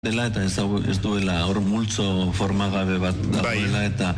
dela eta ez duela hor multzo formagabe bat dagoela eta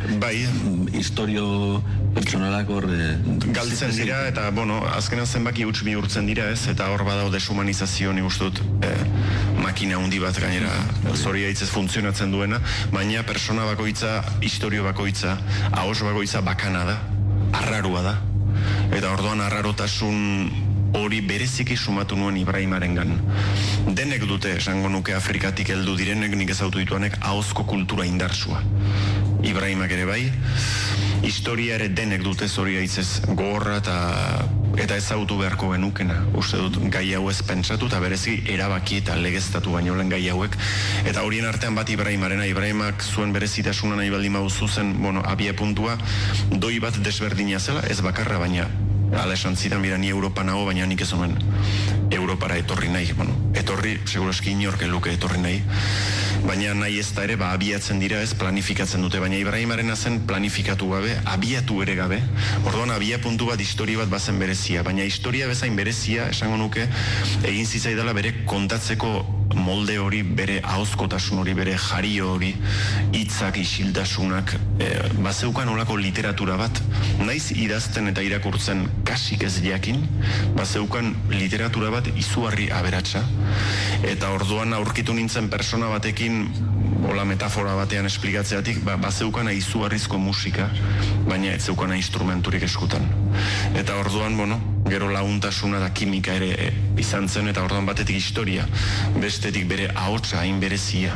historio pertsonalak hor galtzen dira eta azkenan zenbaki huts bihurtzen dira ez eta hor badao deshumanizazio nik uste dut makina handi bat gainera zorioitzez funtzionatzen duena, baina persona bakoitza, historio bakoitza, ahos bakoitza bakana da, arrarua da eta orduan arrarotasun hori bereziki sumatu nuen Ibrahimarengan. Denek dute, esango nuke Afrikatik heldu direnek, nik ezautu dituanek, ahozko kultura indartsua. Ibrahimak ere bai, historia ere denek dute zorioitzez gogorra eta ezautu beharko genukena. Uste dut gai hau ez pentsatu eta berezi erabaki eta legeztatu baino lehen gai hauek. Eta horien artean bat Ibrahimarena, Ibrahimak zuen berezitasuna nahi baldin baduzu zen, abia puntua, doi bat desberdina zela, ez bakarra baina ala esan zidan, bera, ni Europa nago, baina nik ez omen Europara etorri nahi. Etorri, segurazki inorke luke etorri nahi, baina nahi ez da ere, abiatzen dira ez, planifikatzen dute, baina Ibrahimarena zen planifikatu gabe, abiatu ere gabe, orduan abia puntu bat, histori bat bazen berezia, baina historia bezain berezia, esango nuke, egin zitzaidala bere kontatzeko molde hori, bere ahozkotasun hori, bere jario hori, hitzak, isildasunak, bazeukan olako literatura bat, naiz idazten eta irakurtzen kasik ez jakin, bazeukan literatura bat izugarri aberatsa, eta orduan aurkitu nintzen persona batekin, hola metafora batean esplikatzeatik, bazeukana izugarrizko musika, baina ez zeukana instrumenturik eskutan. Eta orduan, gero laguntasuna da kimika ere izan zen, eta orduan batetik historia, bestetik bere ahotsa hain berezia,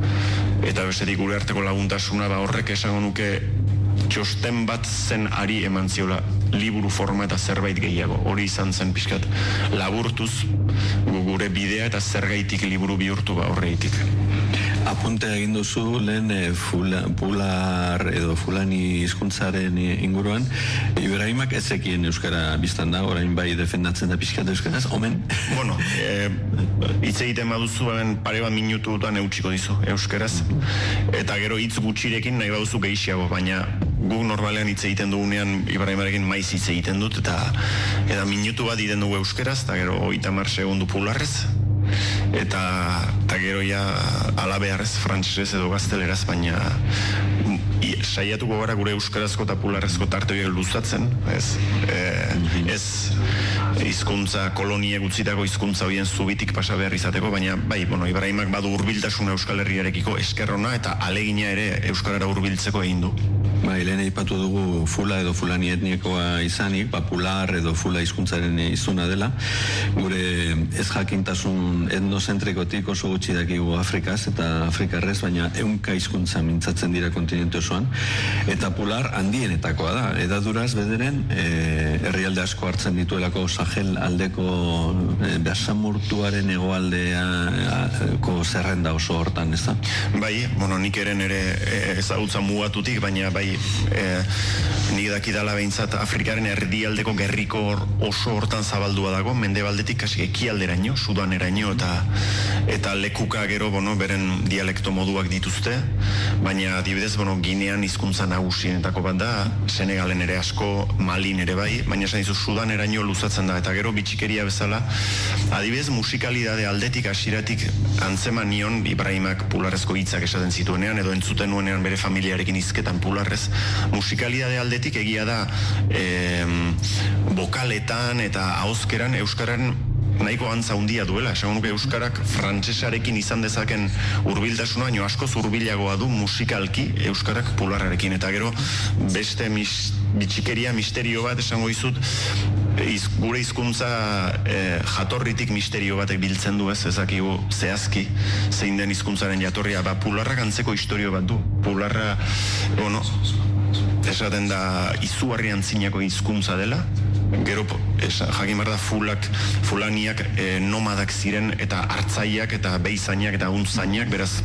eta bestetik gure arteko laguntasuna horrek esango nuke txosten bat zen ari eman ziola liburu forma eta zerbait gehiago. Hori izan zen pixkat laburtuz gure bidea eta zergaitik liburu bihurtu horreitik. Apunte egin duzu lehen Pular edo Fulani hizkuntzaren inguruan, Ibrahimak ezekien euskara biztan da, orain bai defendatzen da pixkat euskaraz, omen? Hitz egiten baduzu pare bat minututan eutxiko dizu euskaraz, eta gero hitz gutxirekin nahi baduzu gehiago, baina guk normalean hitz egiten dugunean Ibrahimarekin maiz hitz egiten dut, eta minutu bat egiten dugu euskaraz, eta gero 30 segundu Pularrez, eta gero ja alabearrez, frantsesez edo gazteleraz, baina saiatuko gara gure euskarazko eta pularrezko tarte horiek luzatzen, ez hizkuntza kolonie gutzitako hizkuntza horien zubitik pasa behar izateko, baina bai, Ibrahimak badu hurbiltasuna Euskal Herriarekiko eskerrona eta alegina ere euskarara hurbiltzeko egin du. Lehen eipatu dugu Fula edo Fulani etnikoa izanik, Pular edo Fula hizkuntzaren izuna dela, gure ez jakintasun etnozentrikotik oso gutxi dakigu Afrikaz eta Afrikarrez, baina ehunka hizkuntza mintzatzen dira kontinente osoan, eta Pular handienetakoa da, edaduraz bederen herrialde asko hartzen dituelako Sahel aldeko basamurtuaren hegoaldeako zerrenda oso hortan, ez da? Bai, nik eren ere ezagutza mugatutik, baina bai nik dakidala behintzat Afrikaren erdialdeko gerriko oso hortan zabaldua dago, mendebaldetik kasi ekialderaino, Sudaneraino eta lekuka gero beren dialekto moduak dituzte, baina adibidez Ginean hizkuntza nagusienetako bat da, Senegalen ere asko, Malin ere bai, baina esan dizu Sudaneraino luzatzen da, eta gero bitxikeria bezala, adibidez musikalidade aldetik hasieratik antzeman nion Ibrahimak pularrezko hitzak esaten zituenean, edo entzuten nuenean bere familiarekin hizketan pularrez, musikalidade aldetik egia da bokaletan eta ahozkeran euskararen nahiko antza handia duela, esan nuke euskarak frantsesarekin izan dezaken hurbiltasuna, baino askoz hurbilagoa du musikalki euskarak pularrarekin, eta gero beste bitxikeria misterio bat esango dizut, gure hizkuntza jatorritik misterio batek biltzen du, ezakigu zehazki zein den hizkuntzaren jatorria, pularrak antzeko historio bat du, pularra esaten da izugarri antzinako hizkuntza dela, gero jakin behar da fulaniak nomadak ziren eta hartzaileak eta behizainak eta untzainak, beraz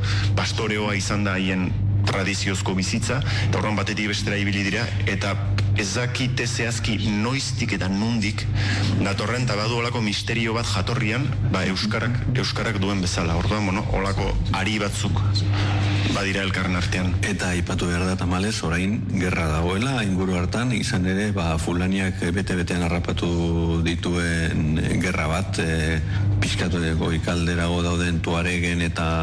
pastoreoa izan da haien tradiziozko bizitza, eta horren batetik bestera ibili dira, eta ez dakite zehazki noiztik eta nundik datorren eta badu olako misterio bat jatorrian, euskarak duen bezala. Orduan, olako ari batzuk badira elkarren artean. Eta aipatu behar da tamalez, orain gerra dagoela, inguru hartan, izan ere, fulaniak bete-betean harrapatu dituen gerra bat, pixkatu goikalderago dauden Tuaregen eta